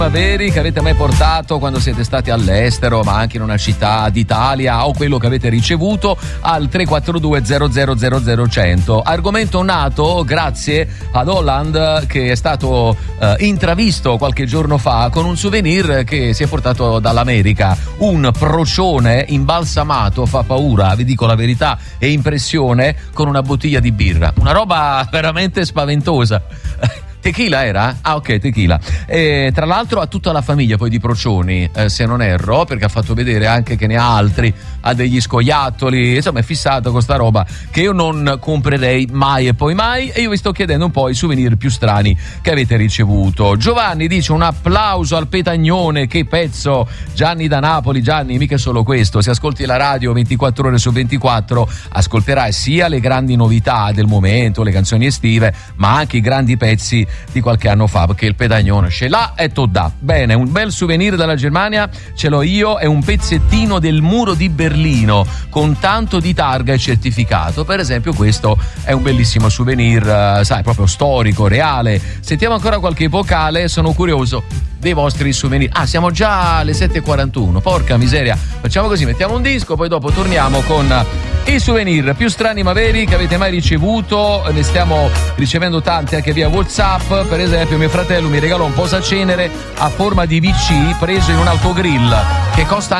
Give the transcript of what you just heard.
veri che avete mai portato quando siete stati all'estero, ma anche in una città d'Italia, o quello che avete ricevuto al 342 00 100. Argomento nato grazie ad Holland, che è stato intravisto qualche giorno fa con un souvenir che si è portato dall'America, un procione imbalsamato, fa paura, vi dico la verità, e impressione, con una bottiglia di birra, una roba veramente spaventosa. Tequila era? Ah, ok, tequila. E tra l'altro ha tutta la famiglia poi di procioni, se non erro, perché ha fatto vedere anche che ne ha altri, ha degli scoiattoli, insomma è fissato con sta roba che io non comprerei mai e poi mai, e io vi sto chiedendo un po' i souvenir più strani che avete ricevuto. Giovanni dice: un applauso al Petagnone, che pezzo. Gianni da Napoli. Gianni, mica solo questo, se ascolti la radio 24 ore su 24 ascolterai sia le grandi novità del momento, le canzoni estive, ma anche i grandi pezzi di qualche anno fa, perché il Petagnone ce l'ha e to dà. Bene, un bel souvenir dalla Germania ce l'ho io, è un pezzettino del muro di Berlino con tanto di targa e certificato. Per esempio questo è un bellissimo souvenir, sai, proprio storico, reale. Sentiamo ancora qualche vocale, sono curioso dei vostri souvenir. Ah, siamo già alle 7:41, porca miseria. Facciamo così, mettiamo un disco, poi dopo torniamo con i souvenir più strani ma veri che avete mai ricevuto. Ne stiamo ricevendo tanti anche via WhatsApp. Per esempio mio fratello mi regalò un posacenere a forma di VC preso in un autogrill che costa